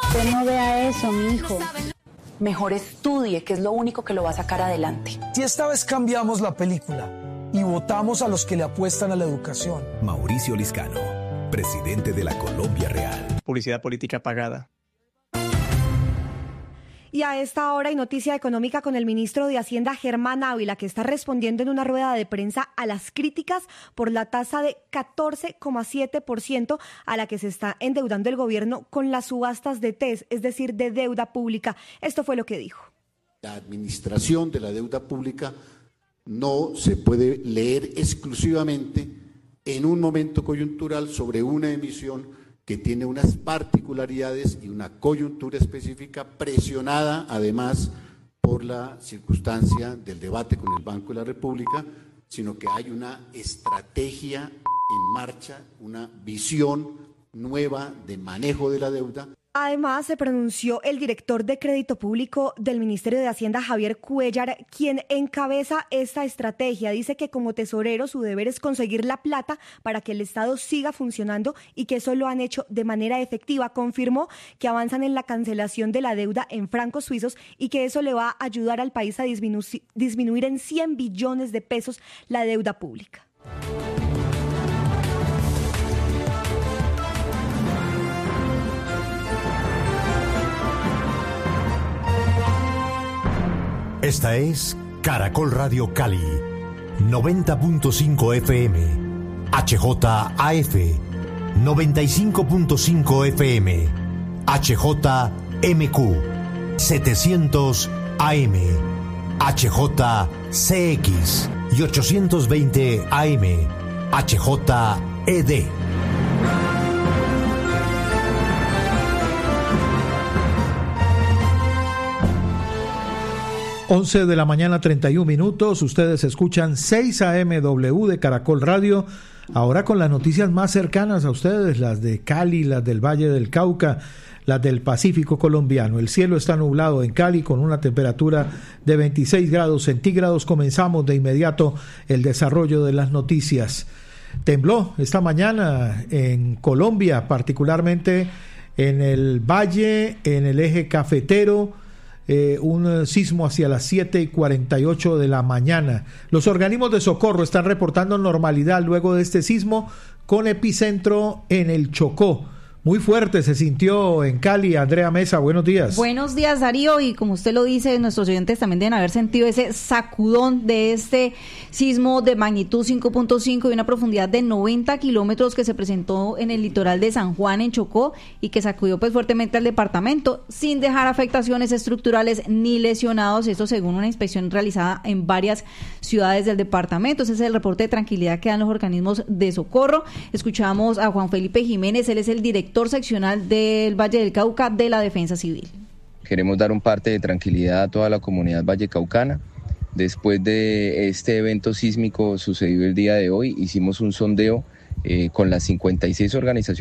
Usted no vea eso, mi hijo. Mejor estudie, que es lo único que lo va a sacar adelante. Si esta vez cambiamos la película y votamos a los que le apuestan a la educación. Mauricio Liscano, presidente de la Colombia Real. Publicidad política pagada. Y a esta hora hay noticia económica con el ministro de Hacienda, Germán Ávila, que está respondiendo en una rueda de prensa a las críticas por la tasa de 14,7% a la que se está endeudando el gobierno con las subastas de TES, es decir, de deuda pública. Esto fue lo que dijo. La administración de la deuda pública no se puede leer exclusivamente en un momento coyuntural sobre una emisión que tiene unas particularidades y una coyuntura específica, presionada además por la circunstancia del debate con el Banco de la República, sino que hay una estrategia en marcha, una visión nueva de manejo de la deuda. Además, se pronunció el director de Crédito Público del Ministerio de Hacienda, Javier Cuéllar, quien encabeza esta estrategia. Dice que como tesorero su deber es conseguir la plata para que el Estado siga funcionando y que eso lo han hecho de manera efectiva. Confirmó que avanzan en la cancelación de la deuda en francos suizos y que eso le va a ayudar al país a disminuir en 100 billones de pesos la deuda pública. Esta es Caracol Radio Cali, 90.5 FM, HJAF, 95.5 FM, HJMQ, 700 AM, HJCX y 820 AM, HJED. 11 de la mañana, 31 minutos. Ustedes escuchan 6 AMW de Caracol Radio. Ahora con las noticias más cercanas a ustedes, las de Cali, las del Valle del Cauca, las del Pacífico colombiano. El cielo está nublado en Cali con una temperatura de 26 grados centígrados. Comenzamos de inmediato el desarrollo de las noticias. Tembló esta mañana en Colombia, particularmente en el Valle, en el eje cafetero. Un sismo hacia las 7:48 de la mañana. Los organismos de socorro están reportando normalidad luego de este sismo con epicentro en el Chocó. Muy fuerte se sintió en Cali. Andrea Mesa, buenos días. Buenos días, Darío, y como usted lo dice, nuestros oyentes también deben haber sentido ese sacudón de este sismo de magnitud 5.5 y una profundidad de 90 kilómetros que se presentó en el litoral de San Juan, en Chocó, y que sacudió pues fuertemente al departamento, sin dejar afectaciones estructurales ni lesionados, esto según una inspección realizada en varias ciudades del departamento. Ese es el reporte de tranquilidad que dan los organismos de socorro. Escuchamos a Juan Felipe Jiménez, él es el director seccional del Valle del Cauca de la Defensa Civil. Queremos dar un parte de tranquilidad a toda la comunidad vallecaucana. Después de este evento sísmico sucedido el día de hoy, hicimos un sondeo con las 56 organizaciones